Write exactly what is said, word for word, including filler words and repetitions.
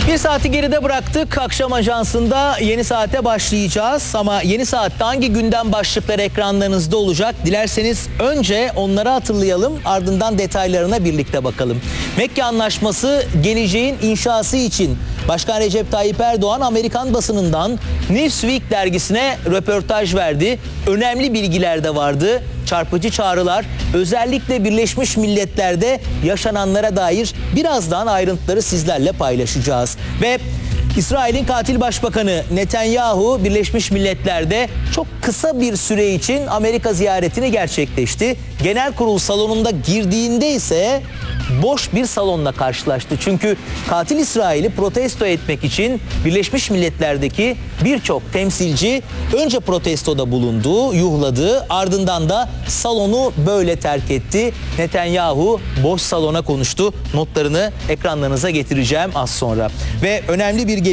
Bir saati geride bıraktık. Akşam Ajansı'nda yeni saate başlayacağız. Ama yeni saatte hangi gündem başlıkları ekranlarınızda olacak? Dilerseniz önce onları hatırlayalım, ardından detaylarına birlikte bakalım. Mekke Anlaşması geleceğin inşası için Başkan Recep Tayyip Erdoğan Amerikan basınından Newsweek dergisine röportaj verdi. Önemli bilgiler de vardı. Çarpıcı çağrılar, özellikle Birleşmiş Milletler'de yaşananlara dair birazdan ayrıntıları sizlerle paylaşacağız. Ve İsrail'in katil başbakanı Netanyahu Birleşmiş Milletler'de çok kısa bir süre için Amerika ziyaretini gerçekleşti. Genel kurul salonunda girdiğinde ise boş bir salonla karşılaştı. Çünkü katil İsrail'i protesto etmek için Birleşmiş Milletler'deki birçok temsilci önce protestoda bulundu, yuhladı, ardından da salonu böyle terk etti. Netanyahu boş salona konuştu. Notlarını ekranlarınıza getireceğim az sonra. Ve önemli bir